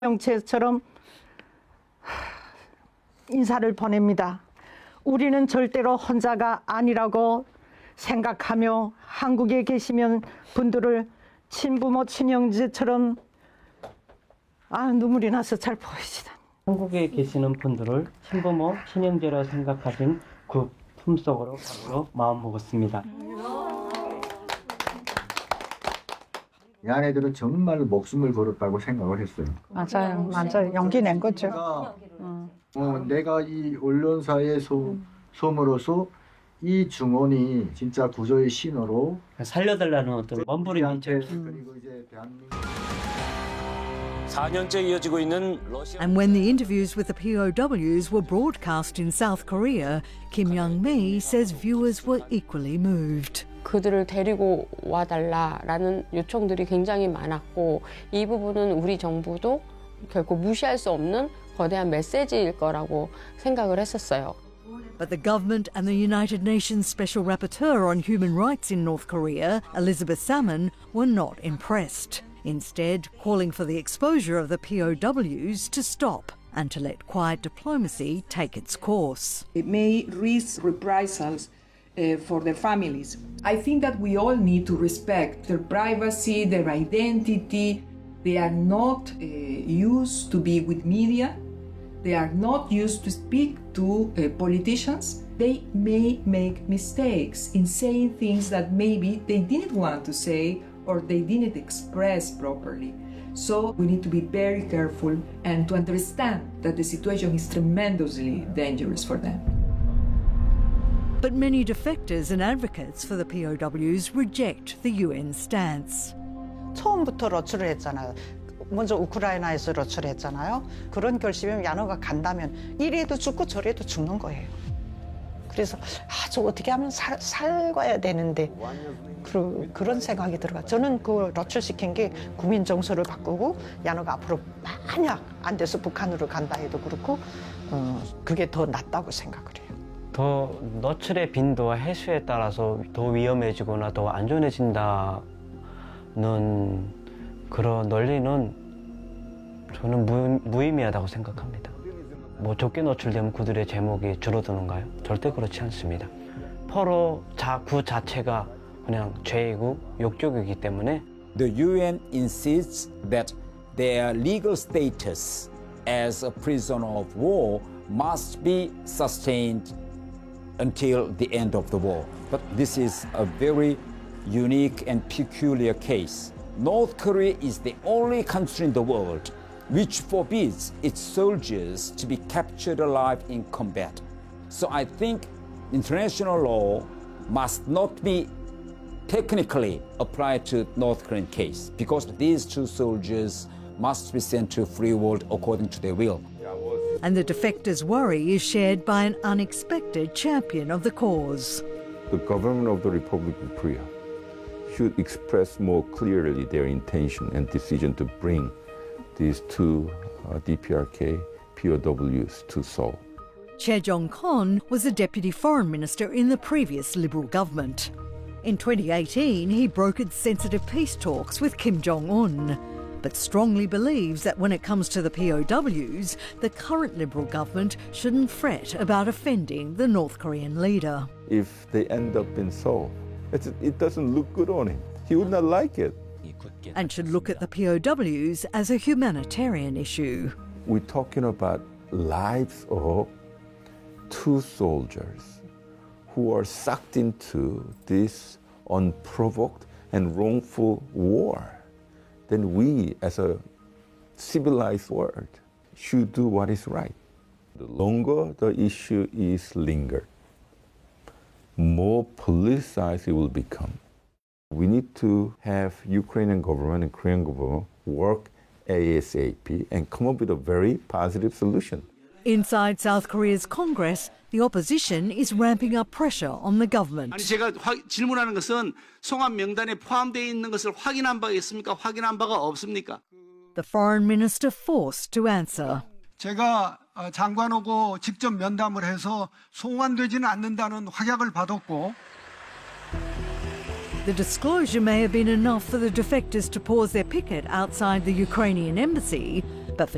명체처럼 인사를 보냅니다. 우리는 절대로 혼자가 아니라고 생각하며 한국에 계시면 분들을 친부모 친형제처럼 눈물이 나서 잘 보이시다. 한국에 계시는 분들을 친부모 친형제라 생각하신 그 품속으로 가보러 마음먹었습니다. 이 아내들은 정말 목숨을 걸었다고 생각을 했어요. 맞아요. 용기 낸 거죠. 내가 이 언론사의 솜으로서 이 증언이 진짜 구조의 신호로 살려달라는 어떤 몸부림이죠. 그리고 이제 대한민국 4년째 이어지고 있는 러시아. And when the interviews with the POWs were broadcast in South Korea, Kim Young-mi says viewers were equally moved. 그들을 데리고 와달라라는 요청들이 굉장히 많았고 이 부분은 우리 정부도 결코 무시할 수 없는 거대한 메시지일 거라고 생각을 했었어요. But the government and the United Nations Special Rapporteur on Human Rights in North Korea, Elizabeth Salmon, were not impressed. Instead, calling for the exposure of the POWs to stop and to let quiet diplomacy take its course. It may risk reprisals for their families. I think that we all need to respect their privacy, their identity. They are not used to be with media. They are not used to speak to politicians. They may make mistakes in saying things that maybe they didn't want to say or they didn't express properly. So we need to be very careful and to understand that the situation is tremendously dangerous for them. But many defectors and advocates for the POWs reject the UN stance. 처음부터 러츠를 했잖아요. 먼저 우크라이나에서 러츠를 했잖아요. 그런 결심이면 야노가 간다면 이래도 죽고 저래도 죽는 거예요. 그래서 저 어떻게 하면 살아야 되는데 그런 생각이 들어가. 저는 그 러츠를 시킨 게 국민 정서를 바꾸고 야노가 앞으로 만약 안 돼서 북한으로 간다 해도 그렇고 그게 더 낫다고 생각을 해요. 더 너출의 빈도와 해수에 따라서 더 위험해지거나 더 안전해진다는 그런 논리는 저는 무의미하다고 생각합니다. 뭐 적게 노출되면 그들의 제목이 줄어드는가요? 절대 그렇지 않습니다. 포로 그 자체가 그냥 죄이고 욕적이기 때문에 The UN insists that their legal status as a prisoner of war must be sustained until the end of the war. But this is a very unique and peculiar case. North Korea is the only country in the world which forbids its soldiers to be captured alive in combat. So I think international law must not be technically applied to North Korean case because these two soldiers must be sent to free world according to their will. And the defectors' worry is shared by an unexpected champion of the cause. The government of the Republic of Korea should express more clearly their intention and decision to bring these two DPRK POWs to Seoul. Choi Jong-kon was a deputy foreign minister in the previous Liberal government. In 2018, he brokered sensitive peace talks with Kim Jong-un, but strongly believes that when it comes to the POWs, the current Liberal government shouldn't fret about offending the North Korean leader. If they end up in Seoul, it doesn't look good on him. He would not like it. And should look at the POWs as a humanitarian issue. We're talking about lives of two soldiers who are sucked into this unprovoked and wrongful war. Then we, as a civilized world, should do what is right. The longer the issue is lingered, more politicized it will become. We need to have Ukrainian government and Korean government work ASAP and come up with a very positive solution. Inside South Korea's Congress, the opposition is ramping up pressure on the government. 아니 제가 질문하는 것은 송환 명단에 포함되어 있는 것을 확인한 바가 있습니까? 확인한 바가 없습니까? The foreign minister forced to answer. 제가 장관하고 직접 면담을 해서 송환되지는 않는다는 확약을 받았고. The disclosure may have been enough for the defectors to pause their picket outside the Ukrainian embassy,